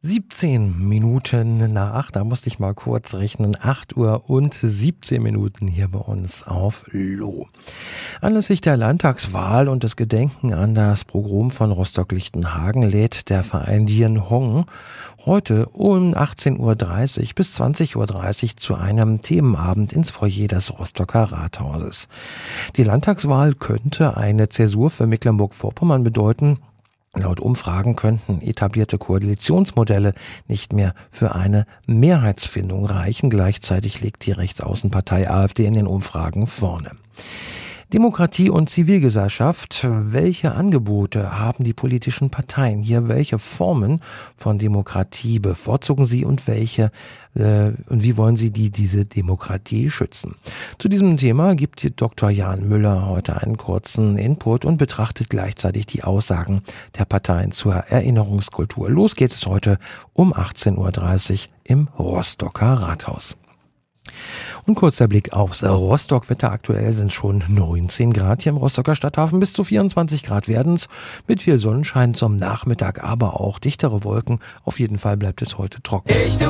17 Minuten nach 8, da musste ich mal kurz rechnen, 8 Uhr und 17 Minuten hier bei uns auf LO. Anlässlich der Landtagswahl und des Gedenken an das Pogrom von Rostock-Lichtenhagen lädt der Verein Dien Hong heute um 18.30 Uhr bis 20.30 Uhr zu einem Themenabend ins Foyer des Rostocker Rathauses. Die Landtagswahl könnte eine Zäsur für Mecklenburg-Vorpommern bedeuten. Laut Umfragen könnten etablierte Koalitionsmodelle nicht mehr für eine Mehrheitsfindung reichen. Gleichzeitig liegt die Rechtsaußenpartei AfD in den Umfragen vorne. Demokratie und Zivilgesellschaft. Welche Angebote haben die politischen Parteien hier? Welche Formen von Demokratie bevorzugen sie und und wie wollen sie diese Demokratie schützen? Zu diesem Thema gibt Dr. Jan Müller heute einen kurzen Input und betrachtet gleichzeitig die Aussagen der Parteien zur Erinnerungskultur. Los geht es heute um 18.30 Uhr im Rostocker Rathaus. Und kurzer Blick aufs Rostock-Wetter. Aktuell sind schon 19 Grad hier im Rostocker Stadthafen. Bis zu 24 Grad werden es mit viel Sonnenschein zum Nachmittag, aber auch dichtere Wolken. Auf jeden Fall bleibt es heute trocken.